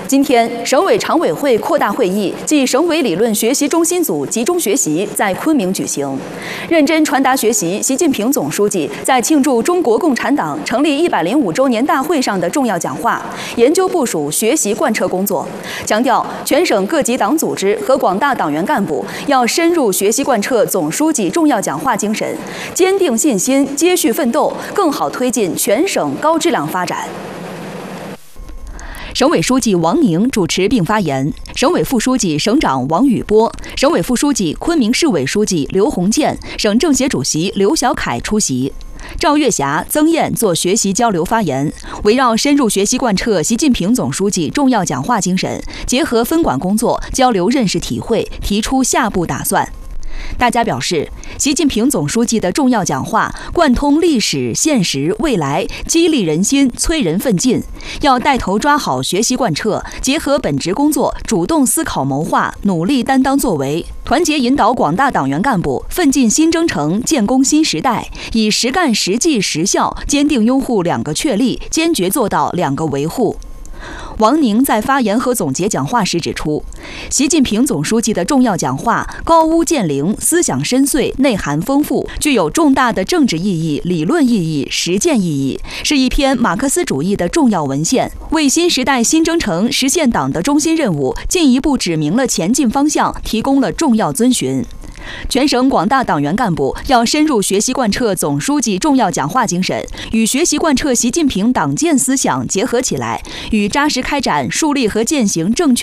今天，省委常委会扩大会议暨省委理论学习中心组集中学习在昆明举行，认真传达学习习近平总书记在庆祝中国共产党成立105周年大会上的重要讲话，研究部署学习贯彻工作，强调全省各级党组织和广大党员干部要深入学习贯彻总书记重要讲话精神，坚定信心，接续奋斗，更好推进全省高质量发展。省委书记王宁主持并发言，省委副书记、省长王宇波，省委副书记、昆明市委书记刘鸿建，省政协主席刘小凯出席。赵月霞、曾燕做学习交流发言，围绕深入学习贯彻习近平总书记重要讲话精神，结合分管工作，交流认识体会，提出下步打算。大家表示，习近平总书记的重要讲话贯通历史、现实、未来，激励人心，催人奋进。要带头抓好学习贯彻，结合本职工作，主动思考谋划，努力担当作为，团结引导广大党员干部奋进新征程，建功新时代，以实干实际实效，坚定拥护2个确立，坚决做到2个维护。王宁在发言和总结讲话时指出，习近平总书记的重要讲话高屋建瓴，思想深邃，内涵丰富，具有重大的政治意义、理论意义、实践意义，是一篇马克思主义的重要文献，为新时代新征程实现党的中心任务进一步指明了前进方向，提供了重要遵循。全省广大党员干部要深入学习贯彻总书记重要讲话精神，与学习贯彻习近平党建思想结合起来，与扎实开展树立和践行正确